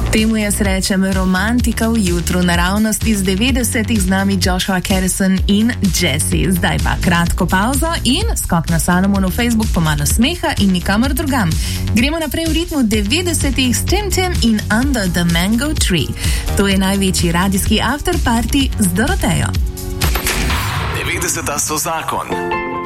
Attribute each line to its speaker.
Speaker 1: Temu jaz rečem romantika v jutru, naravnost iz 90-ih, z nami Joshua Harrison in Jessie. Zdaj pa kratko pauzo in skok na Salomonov Facebook, pomalo smeha in nikamor drugam. Gremo naprej v ritmu 90-ih s Tim Tim in Under the Mango Tree. To je največji radijski afterparty z Dorotejo.
Speaker 2: 90-ta so zakon.